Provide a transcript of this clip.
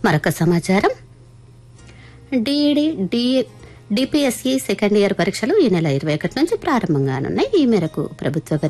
మరొక సమాచారం, DEd DPSC second year పరీక్షలు ఈ నెల 21 నుంచి ప్రారంభంగానున్నాయి. ఈ మేరకు ప్రభుత్వ